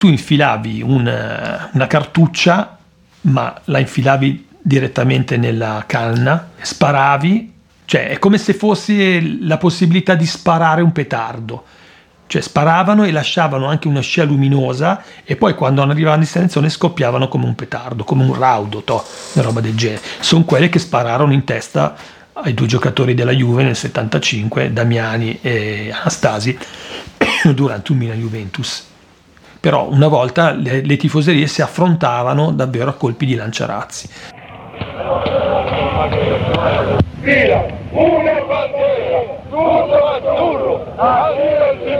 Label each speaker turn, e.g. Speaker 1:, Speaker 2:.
Speaker 1: tu infilavi una cartuccia, ma la infilavi direttamente nella canna, sparavi, cioè è come se fosse la possibilità di sparare un petardo. Cioè sparavano e lasciavano anche una scia luminosa e poi quando arrivavano a destinazione scoppiavano come un petardo, come un raudo, una roba del genere. Sono quelle che spararono in testa ai 2 giocatori della Juve nel 75, Damiani e Anastasi, durante un Milan-Juventus. Però una volta le tifoserie si affrontavano davvero a colpi di lanciarazzi.
Speaker 2: Milan, una bandera, tutto azzurro,